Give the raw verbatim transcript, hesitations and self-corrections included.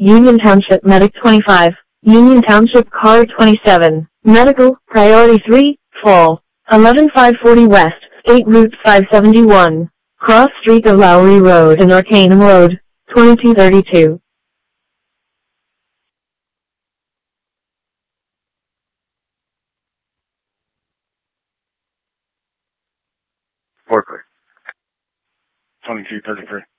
Union Township Medic twenty-five, Union Township Car twenty-seven, Medical, Priority three, Fall, eleven five forty West, State Route five seventy-one, Cross Street of Lowry Road and Arcanum Road, twenty-two thirty-two. Four clear. twenty-two thirty-three.